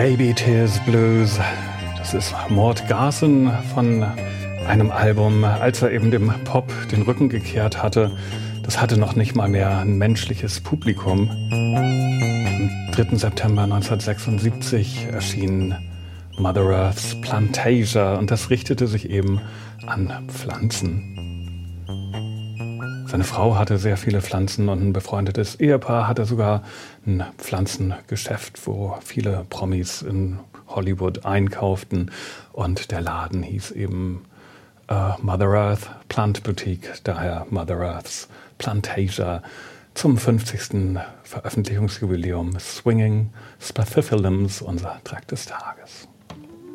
Baby Tears Blues, das ist Mort Garson von einem Album, als er eben dem Pop den Rücken gekehrt hatte. Das hatte noch nicht mal mehr ein menschliches Publikum. Am 3. September 1976 erschien Mother Earth's Plantasia und das richtete sich eben an Pflanzen. Seine Frau hatte sehr viele Pflanzen und ein befreundetes Ehepaar hatte sogar ein Pflanzengeschäft, wo viele Promis in Hollywood einkauften. Und der Laden hieß eben Mother Earth Plant Boutique, daher Mother Earth's Plantasia, zum 50. Veröffentlichungsjubiläum Swinging Spathiphyllums, unser Track des Tages.